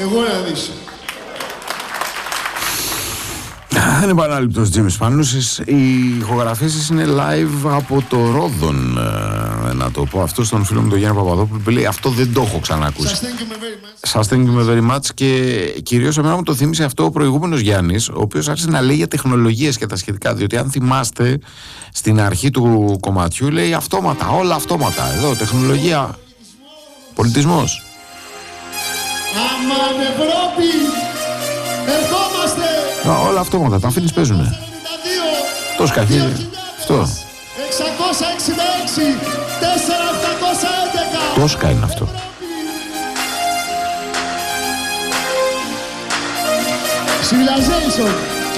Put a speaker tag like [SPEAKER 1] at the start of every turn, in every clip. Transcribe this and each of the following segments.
[SPEAKER 1] Εγώ να δεις.
[SPEAKER 2] Είναι επανάληπτος Τζίμις Πανούσης. Οι ηχογραφήσεις είναι live από το Ρόδον. Να το πω αυτό στον φίλο μου τον Γιάννη Παπαδόπουλο που λέει αυτό δεν το έχω ξανακούσει. Σας thank you very much. Και κυρίως εμένα μου το θύμισε αυτό ο προηγούμενος Γιάννης, ο οποίος άρχισε να λέει για τεχνολογίες και τα σχετικά. Διότι αν θυμάστε στην αρχή του κομματιού λέει αυτόματα, όλα αυτόματα. Εδώ τεχνολογία, πολιτισμός.
[SPEAKER 1] Αμάν Ευρώπη, ερχόμαστε.
[SPEAKER 2] Όλα αυτόματα, τα αφήνεις παίζουνε. Το σκαφί, αυτό.
[SPEAKER 1] 666, 4711.
[SPEAKER 2] Τόσκα είναι αυτό.
[SPEAKER 1] Civilization.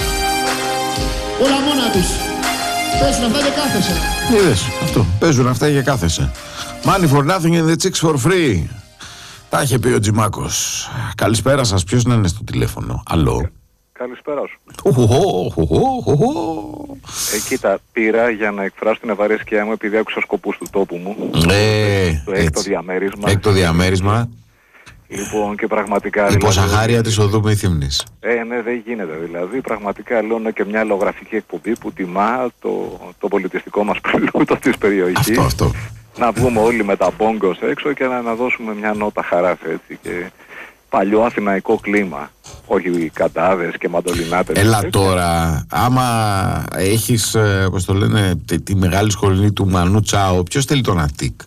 [SPEAKER 1] Όλα μόνα τους. Παίζουν αυτά και κάθεσαι.
[SPEAKER 2] Είδες, αυτό. Παίζουν αυτά και κάθεσαι. Money for nothing and the chicks for free. Τα είχε πει ο Τζιμάκος. Καλησπέρα σας. Ποιος να είναι στο τηλέφωνο? Αλλό.
[SPEAKER 3] Καλησπέρα σου. Κοίτα, πήρα για να εκφράσω την ευαρέσκειά μου επειδή άκουσα σκοπούς του τόπου μου. Το έκτο διαμέρισμα.
[SPEAKER 2] Έκτο διαμέρισμα.
[SPEAKER 3] Λοιπόν, και πραγματικά.
[SPEAKER 2] Υποσαχάρια της οδού με θύμνης.
[SPEAKER 3] Ναι, δεν γίνεται. Δηλαδή, πραγματικά λέω και μια αλλογραφική εκπομπή που τιμά το πολιτιστικό μας πλούτο της περιοχής.
[SPEAKER 2] Αυτό.
[SPEAKER 3] Να βγούμε όλοι με τα μπόγκος έξω και να δώσουμε μια νότα χαράς, έτσι. Και παλιό αθηναϊκό κλίμα. Όχι καντάδες και μαντολινάτες.
[SPEAKER 2] Έλα τώρα, άμα έχεις, πώς το λένε, τη μεγάλη σχολή του Μανού Τσάο, ποιος θέλει τον Αττικ?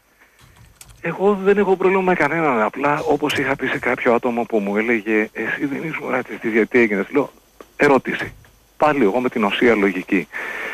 [SPEAKER 3] Εγώ δεν έχω πρόβλημα με κανέναν. Απλά όπως είχα πει σε κάποιο άτομο που μου έλεγε εσύ δεν ήσουν ρατσιστής, γιατί έγινες? Λέω, ερώτηση. Πάλι εγώ με την οσία λογική.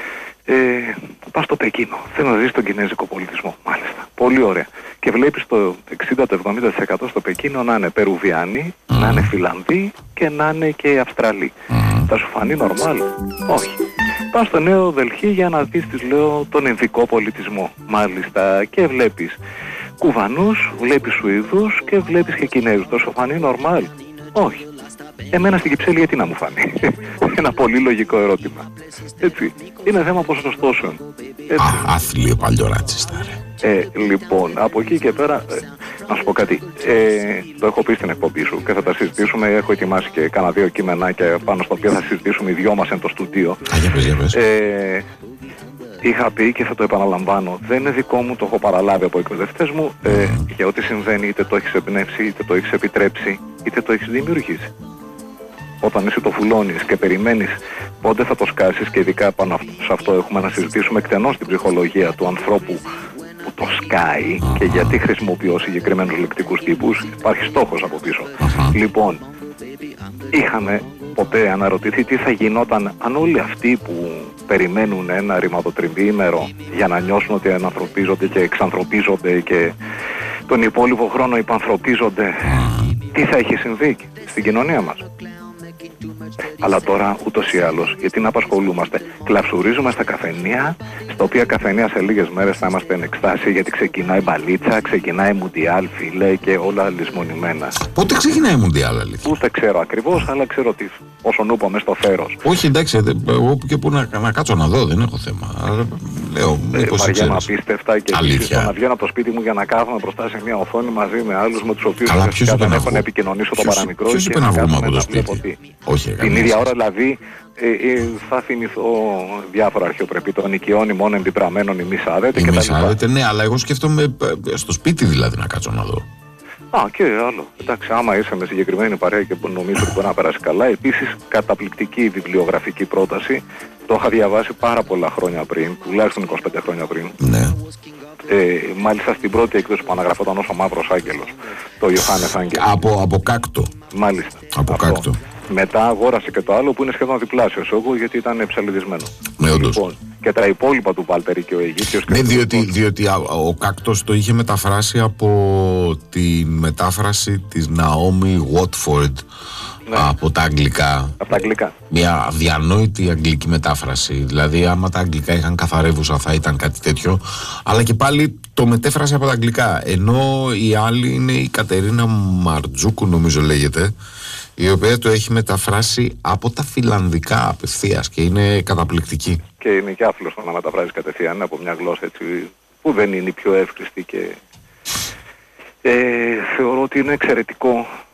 [SPEAKER 3] Πας στο Πεκίνο. Θέλω να δεις τον κινέζικο πολιτισμό. Μάλιστα. Πολύ ωραία. Και βλέπεις το 60-70% στο Πεκίνο να είναι Περουβιάνοι, να είναι Φιλανδοί και να είναι και Αυστραλοί. Θα σου φανεί νορμάλ? Όχι. Πας στο Νέο Δελχή για να δεις, λέω, τον Ινδικό πολιτισμό. Μάλιστα. Και βλέπεις Κουβανούς, βλέπεις Σουηδούς και βλέπεις και Κινέζους. Θα σου φανεί νορμάλ? Όχι. Εμένα στην Κυψέλη γιατί να μου φανεί? Ένα πολύ λογικό ερώτημα. Έτσι. Είναι θέμα ποσοστώσεων.
[SPEAKER 2] Άθλιο παλιό ρατσιστά, ρε.
[SPEAKER 3] Λοιπόν, από εκεί και πέρα, να σου πω κάτι. Το έχω πει στην εκπομπή σου και θα τα συζητήσουμε. Έχω ετοιμάσει και κάνα 2 κείμενάκια πάνω στα οποία θα συζητήσουμε οι δυο μας εν το στούντιο.
[SPEAKER 2] Για πες.
[SPEAKER 3] Είχα πει και θα το επαναλαμβάνω, δεν είναι δικό μου, το έχω παραλάβει από εκπαιδευτές μου, για ό,τι συμβαίνει είτε το έχεις εμπνεύσει, είτε το έχεις επιτρέψει, είτε το έχεις δημιουργήσει. Όταν εσύ το φουλώνεις και περιμένεις πότε θα το σκάσεις, και ειδικά πάνω σε αυτό έχουμε να συζητήσουμε εκτενώς την ψυχολογία του ανθρώπου που το σκάει και γιατί χρησιμοποιώ συγκεκριμένους λεκτικούς τύπους, υπάρχει στόχος από πίσω. Λοιπόν, είχαμε ποτέ αναρωτηθεί τι θα γινόταν αν όλοι αυτοί που περιμένουν ένα ρηματοτριβήμερο για να νιώσουν ότι ανθρωπίζονται και εξανθρωπίζονται και τον υπόλοιπο χρόνο υπανθρωπίζονται, τι θα έχει συμβεί στην κοινωνία μας? Αλλά τώρα ούτως ή άλλως, γιατί να απασχολούμαστε, κλαψουρίζουμε στα καφενεία, στα οποία καφενεία σε λίγες μέρες θα είμαστε εν εκστάση, γιατί ξεκινάει μπαλίτσα, ξεκινάει μουντιάλ, φίλε, και όλα λησμονημένα.
[SPEAKER 2] Πότε ξεκινάει μουντιάλ, αλήθεια?
[SPEAKER 3] Ούτε ξέρω ακριβώς, αλλά ξέρω ότι όσον είπαμε στο φέρος.
[SPEAKER 2] Όχι, εντάξει, εγώ και που να κάτσω να δω, δεν έχω θέμα. Λέω, μήπως
[SPEAKER 3] βαριέμαι απίστευτα και επίσης να βγαίνω από το σπίτι μου για να κάθομαι μπροστά σε μια οθόνη μαζί με άλλους με τους οποίους δεν έχω να επικοινωνήσω το παραμικρό.
[SPEAKER 2] Ποιος είπε να βγούμε από το σπίτι? Όχι,
[SPEAKER 3] την ίδια ώρα δηλαδή θα θυμηθώ διάφορα αρχαιοπρεπή, το νοικιώνει μόνο εμπιπραμένων η Μισάδετε και τα λοιπά.
[SPEAKER 2] Ναι, αλλά εγώ σκέφτομαι στο σπίτι δηλαδή να κάτσω να δω.
[SPEAKER 3] Και άλλο. Εντάξει, άμα είσαι με συγκεκριμένη παρέα και νομίζω ότι μπορεί να περάσει καλά. Επίσης, καταπληκτική βιβλιογραφική πρόταση. Το είχα διαβάσει πάρα πολλά χρόνια πριν, τουλάχιστον 25 χρόνια πριν.
[SPEAKER 2] Ναι.
[SPEAKER 3] Μάλιστα στην πρώτη έκδοση που αναγραφόταν ως ο Μαύρος Άγγελος, το Ιωάννης Άγγελος.
[SPEAKER 2] Από Κάκτο.
[SPEAKER 3] Μάλιστα.
[SPEAKER 2] Από Κάκτο.
[SPEAKER 3] Μετά αγόρασε και το άλλο που είναι σχεδόν διπλάσιος εγώ, γιατί ήταν ψαλιδισμένο.
[SPEAKER 2] Ναι, όντως.
[SPEAKER 3] Λοιπόν, και τα υπόλοιπα του Βάλτερη και ο Αιγύπτιος.
[SPEAKER 2] Ναι, διότι ο Κάκτος το είχε μεταφράσει από τη μετάφραση της Ναόμι Βότφορντ. Ναι. Από τα αγγλικά.
[SPEAKER 3] Από τα αγγλικά.
[SPEAKER 2] Μια αδιανόητη αγγλική μετάφραση. Δηλαδή, άμα τα αγγλικά είχαν καθαρεύουσα, θα ήταν κάτι τέτοιο. Αλλά και πάλι το μετέφρασε από τα αγγλικά. Ενώ η άλλη είναι η Κατερίνα Μαρτζούκου, νομίζω λέγεται, η οποία το έχει μεταφράσει από τα φιλανδικά απευθείας και είναι καταπληκτική.
[SPEAKER 3] Και είναι και άφιλος να μεταφράζει κατευθείαν από μια γλώσσα έτσι, που δεν είναι η πιο εύκριστη και θεωρώ ότι είναι εξαιρετικό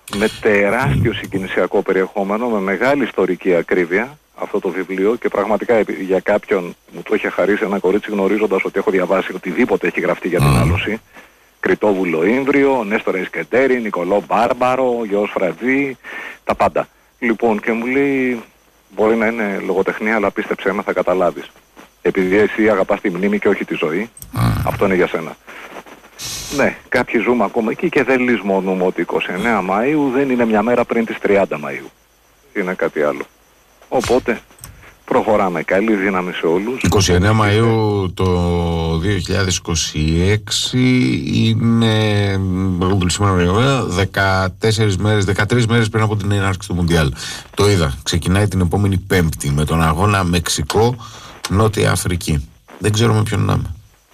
[SPEAKER 3] με τεράστιο συγκινησιακό περιεχόμενο, με μεγάλη ιστορική ακρίβεια αυτό το βιβλίο, και πραγματικά για κάποιον μου το είχε χαρίσει ένα κορίτσι γνωρίζοντας ότι έχω διαβάσει οτιδήποτε έχει γραφτεί για την άλωση. Κρητόβουλο Ήμβριο, Νέστορα Ισκεντέρη, Νικολό Μπάρμπαρο, Γεός Φρατζή, τα πάντα. Λοιπόν, και μου λέει, μπορεί να είναι λογοτεχνία, αλλά πίστεψέ με, θα καταλάβεις. Επειδή εσύ αγαπάς τη μνήμη και όχι τη ζωή, αυτό είναι για σένα. Ναι, κάποιοι ζούμε ακόμα εκεί και δεν λησμονούμε ότι 29 Μαΐου δεν είναι μια μέρα πριν τις 30 Μαΐου. Είναι κάτι άλλο. Οπότε προχωράμε. Καλή δύναμη σε όλους.
[SPEAKER 2] 29 Μαΐου το 2026 είναι 13 μέρες πριν από την έναρξη του Μουντιάλ. Το είδα. Ξεκινάει την επόμενη Πέμπτη με τον αγώνα Μεξικό Νότια Αφρική. Δεν ξέρω με ποιον να είμαι.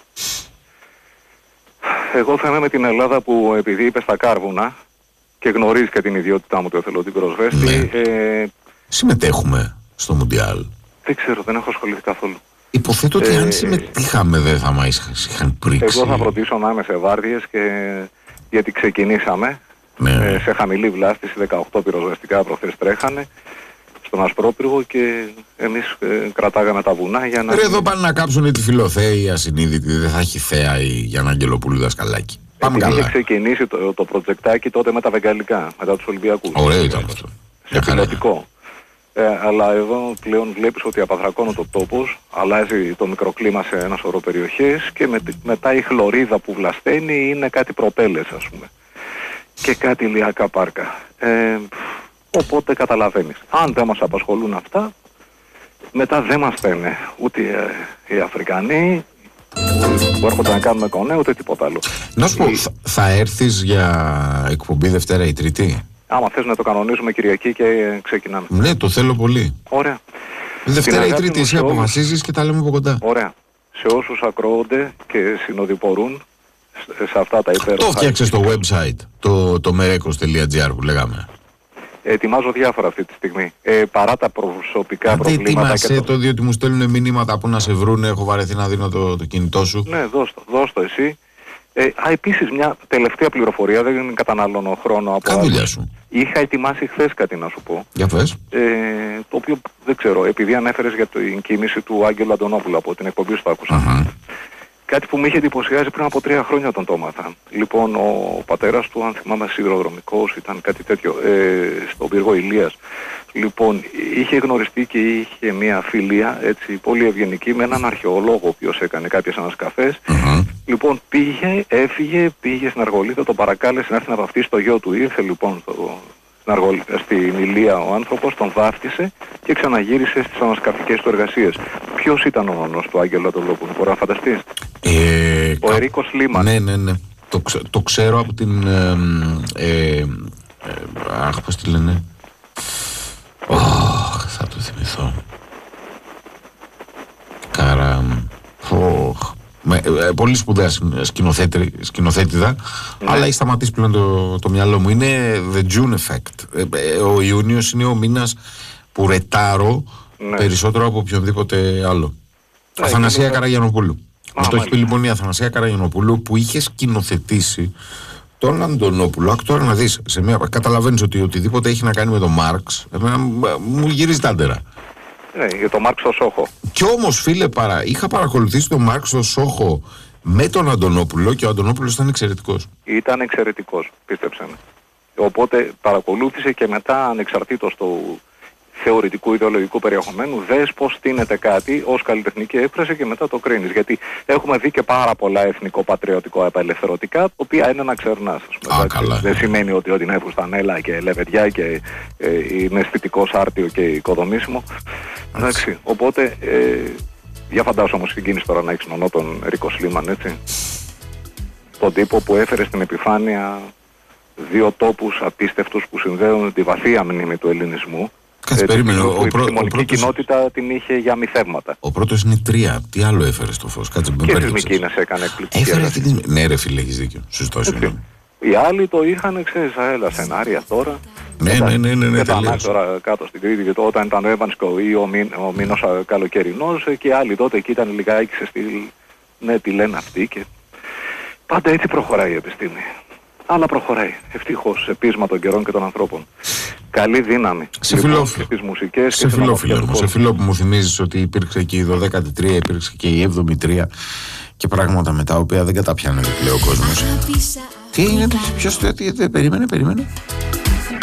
[SPEAKER 3] Εγώ θα είμαι με την Ελλάδα που, επειδή είπε στα κάρβουνα και γνωρίζει και την ιδιότητά μου του εθελοντή πυροσβέστη.
[SPEAKER 2] Συμμετέχουμε στο Μουντιάλ.
[SPEAKER 3] Δεν ξέρω, δεν έχω ασχοληθεί καθόλου.
[SPEAKER 2] Υποθέτω ότι αν συμμετείχαμε δεν θα μας είχαν πρίξει.
[SPEAKER 3] Εγώ θα προτίσω να είμαι σε βάρδιες, γιατί ξεκινήσαμε σε χαμηλή βλάστηση, 18 πυροσβεστικά προχθές τρέχανε στον Ασπρόπυργο και εμείς κρατάγαμε τα βουνά για να...
[SPEAKER 2] Εδώ πάνε να κάψουν τη Φιλοθέη ασυνείδητη, δεν θα έχει θέα η Γιάννα Αγγελοπούλου δασκαλάκι. Πάμε καλά.
[SPEAKER 3] Είχε ξεκινήσει το προτζεκτάκι τότε με τα βεγγαλικά, μετά τους Ολυμπιακούς.
[SPEAKER 2] Ωραίο ήταν αυτό.
[SPEAKER 3] Σε πιλωτικό. Αλλά εδώ πλέον βλέπεις ότι απαθρακώνει το τόπος, αλλάζει το μικροκλίμα σε ένα σωρό περιοχές και μετά η χλωρίδα που βλασταίνει είναι κάτι προπέλες, ας πούμε, και κάτι ηλιακά πάρκα. Οπότε καταλαβαίνεις, αν δεν μας απασχολούν αυτά, μετά δεν μας στέλνε ούτε οι Αφρικανοί που έρχονται να κάνουμε κονέ, ούτε τίποτα άλλο.
[SPEAKER 2] Να σου πω, θα έρθεις για εκπομπή Δευτέρα ή Τρίτη?
[SPEAKER 3] Άμα θες να το κανονίζουμε Κυριακή και ξεκινάμε.
[SPEAKER 2] Ναι, το θέλω πολύ.
[SPEAKER 3] Ωραία.
[SPEAKER 2] Δευτέρα ή Τρίτη εσύ αποφασίζεις και τα λέμε από κοντά.
[SPEAKER 3] Ωραία. Σε όσους ακροούνται και συνοδοιπορούν σε αυτά τα υπέροχα...
[SPEAKER 2] Το φτιάξε στο website, το merekos.gr που λέγαμε.
[SPEAKER 3] Ετοιμάζω διάφορα αυτή τη στιγμή. Παρά τα προσωπικά προβλήματα...
[SPEAKER 2] Ετοίμασέ το, διότι μου στέλνουν μηνύματα που να σε βρούνε, έχω βαρεθεί να δίνω το κινητό σου.
[SPEAKER 3] Ναι, δώσ' το εσύ. Επίσης μια τελευταία πληροφορία, δεν καταναλώνω χρόνο από
[SPEAKER 2] Κάνε δουλειά σου.
[SPEAKER 3] Είχα ετοιμάσει χθες κάτι να σου πω.
[SPEAKER 2] Για πες.
[SPEAKER 3] Το οποίο δεν ξέρω, επειδή ανέφερες για την κίνηση του Άγγελου Αντωνόπουλου από την εκπομπή σου το άκουσα. Κάτι που με είχε εντυπωσιάσει πριν από 3 χρόνια τον το έμαθα. Λοιπόν, ο πατέρας του, αν θυμάμαι, σιδηροδρομικός, ήταν κάτι τέτοιο, στον πύργο Ηλίας. Λοιπόν, είχε γνωριστεί και είχε μια φιλία, έτσι, πολύ ευγενική, με έναν αρχαιολόγο, ο οποίος έκανε κάποιες ανασκαφές. Λοιπόν, πήγε στην Αργολίδα, τον παρακάλεσε να έρθει να βαφτίσει το γιο του. Ήρθε λοιπόν στην Ηλία ο άνθρωπος, τον βάφτισε και ξαναγύρισε στις ανασκαφικές του εργασίες. Ποιος ήταν ο όνος του Άγγελου Αντωνόπουλου, μπορεί να φανταστείς? Ο Ερίκος Λίμαν.
[SPEAKER 2] Ναι. Το ξέρω από την... πώς τη λένε... θα το θυμηθώ. Πολύ σπουδαία σκηνοθέτηδα, αλλά έχει σταματήσει πλέον το μυαλό μου. Είναι The June Effect. Ο Ιούνιος είναι ο μήνας που ρετάρω περισσότερο από οποιονδήποτε άλλο. Αθανασία Καραγιαννοπούλου. Μου το έχει πει λοιπόν η Αθανασία Καραγιαννοπούλου, που είχε σκηνοθετήσει τον Αντωνόπουλο. Τώρα να δεις, καταλαβαίνεις ότι οτιδήποτε έχει να κάνει με τον Μάρξ μου γυρίζει τα άντερα.
[SPEAKER 3] Για τον Μάρξ στο Σόχο.
[SPEAKER 2] Κι όμως, φίλε, είχα παρακολουθήσει τον Μάρξ στο Σόχο με τον Αντωνόπουλο και ο Αντωνόπουλος ήταν εξαιρετικός.
[SPEAKER 3] Ήταν εξαιρετικός, πίστεψε με. Οπότε παρακολούθησε και μετά, ανεξαρτήτως του θεωρητικού ιδεολογικού περιεχομένου, δες πως στείνεται κάτι ως καλλιτεχνική έκφραση και μετά το κρίνεις. Γιατί έχουμε δει και πάρα πολλά εθνικό-πατριωτικό απελευθερωτικά, τα οποία είναι να ξερνάς. Δεν σημαίνει ότι ό,τι είναι φουστανέλα και λεβεντιά και είναι αισθητικός, άρτιο και οικοδομήσιμο. Εντάξει, οπότε για φαντάσου όμως την κίνηση τώρα να έχεις μονό τον Ερίκο Λίμαν, έτσι. Τον τύπο που έφερε στην επιφάνεια 2 τόπους απίστευτους που συνδέουν τη βαθία μνήμη του ελληνισμού.
[SPEAKER 2] Κάτσε, περίμενε.
[SPEAKER 3] Η επιστημονική κοινότητα την είχε για μυθεύματα.
[SPEAKER 2] Ο πρώτος είναι 3. Τι άλλο έφερε στο φως? Κάτσε, με
[SPEAKER 3] και στις Μικίνες έκανε εκπληκτική.
[SPEAKER 2] Ναι, ρε φίλε, έχεις δίκιο. Σωστό, συγγνώμη.
[SPEAKER 3] Οι άλλοι το είχαν, ξέρεις, σενάρια τώρα.
[SPEAKER 2] Ναι.
[SPEAKER 3] Τελείως. Τώρα κάτω στην Κρήτη, γιατί όταν ήταν ο Εύανσκο ή ο μήνος καλοκαιρινός, και άλλοι τότε εκεί ήταν λιγάκι σε στυλ. Ναι, τι λένε αυτοί και πάντα έτσι προχωράει η επιστήμη. Αλλά προχωράει, ευτυχώς, σε πείσμα των καιρών και των ανθρώπων. Καλή δύναμη.
[SPEAKER 2] Σε
[SPEAKER 3] λοιπόν,
[SPEAKER 2] φιλόφιλο.
[SPEAKER 3] και στις μουσικές
[SPEAKER 2] Σε φιλόφιλο όμως. Σε φιλό που μου θυμίζεις ότι υπήρξε και η 12η τρία, υπήρξε και η 7η τρία και πράγματα μετά, τα οποία δεν καταπιάνει πλέον ο κόσμος. Τι είναι, ποιος το περίμενε.